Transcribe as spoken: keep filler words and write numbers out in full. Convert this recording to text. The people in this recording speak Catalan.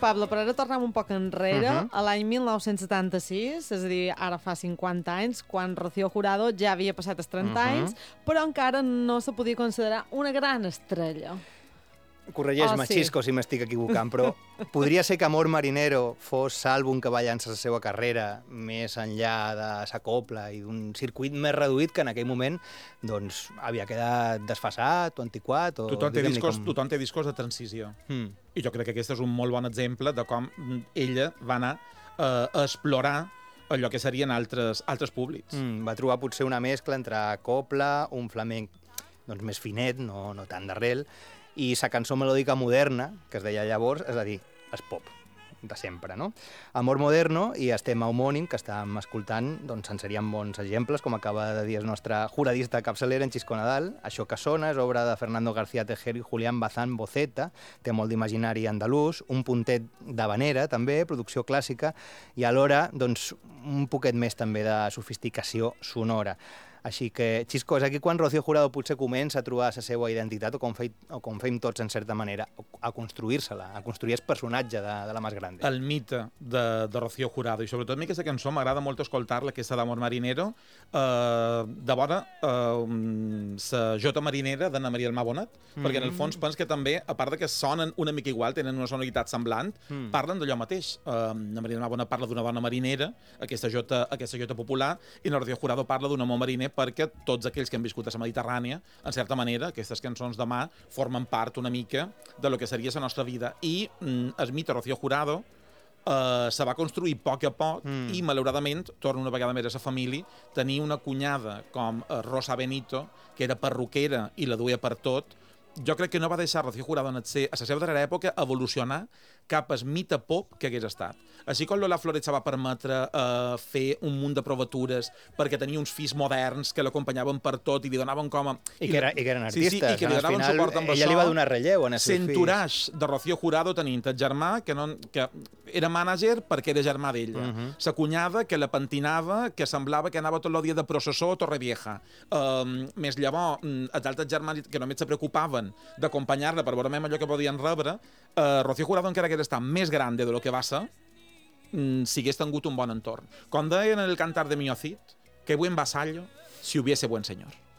Pablo, però ara tornem un poc enrere, Uh-huh. a l'any mil nou-cents setanta-sis, és a dir, ara fa cinquanta anys, quan Rocío Jurado ja havia passat els trenta Uh-huh. anys, però encara no se podia considerar una gran estrella. Corregeix-me, Oh, sí. Xisco, si m'estic equivocant, però podria ser que Amor Marinero fos l'àlbum que va llançar la seva carrera més enllà de sa copla i d'un circuit més reduït que en aquell moment doncs, havia quedat desfasat o antiquat. O, Tothom té, diguem-li discos, com- tothom té discos de transició. Mm. I jo crec que aquest és un molt bon exemple de com ella va anar eh, a explorar allò que serien altres, altres públics. Mm, va trobar potser una mescla entre copla, un flamenc doncs, més finet, no, no tan d'arrel, i sa cançó melòdica moderna, que es deia llavors, és a dir, es pop, de sempre, no? Amor Moderno i el tema homònim que estàvem escoltant, doncs en serien bons exemples, com acaba de dir el nostre juradista capçalera en Xisco Nadal. Això que sona és obra de Fernando García Tejero i Julián Bazán Boceta, té molt d'imaginari andalús, un puntet d'havanera també, producció clàssica, i alhora doncs, un poquet més també de sofisticació sonora. Així que, Xisco, és aquí quan Rocío Jurado potser comença a trobar la seva identitat, o com, fei, o com fem tots, en certa manera, a construir-se-la, a construir el personatge de, de la Más Grande. El mite de, de Rocío Jurado. I sobretot a mi aquesta cançó m'agrada molt escoltar-la, aquesta d'Amor Marinero, eh, de vora eh, la Jota Marinera d'Anna Maria Almà Bonat, mm. perquè en el fons penso que també, a part de que sonen una mica igual, tenen una sonoritat semblant, mm. parlen d'allò mateix. Eh, Anna Maria Almà Bonat parla d'una dona marinera, aquesta Jota, aquesta Jota popular, i la Rocío Jurado parla d'un amor mariner perquè tots aquells que han viscut a la Mediterrània, en certa manera, aquestes cançons de mà formen part una mica de lo que seria la nostra vida. I mm, el mite Rocío Jurado eh, se va construir a poc a poc mm. i, malauradament, torna una vegada més a la família, tenir una cunyada com eh, Rosa Benito, que era perruquera i la duia per tot. Jo crec que no va deixar Rocío Jurado en el ser, a la seva darrera època evolucionar cap al mite pop que hagués estat. Així com Lola Flores va permetre eh, fer un munt de provatures perquè tenia uns fills moderns que l'acompanyaven per tot i li donaven com a... I que, era, i que eren artistes. Sí, sí, i que li al donaven final, suport amb ella això. li va donar relleu en els seus fills. S'entourage de Rocío Jurado tenint el germà que, no, que era mànager perquè era germà d'ella. Uh -huh. Sa cunyada que la pentinava, que semblava que anava tot el dia de processó a Torrevieja. Um, més llavors, els altres germans que només se preocupaven d'acompanyar-la per veure allò que podien rebre, uh, Rocío Jurado encara que està més grande de lo que va ser, mm, si hagués tingut un bon entorn. Com deien en el cantar de Miocid, que buen vasallo si hubiese buen señor.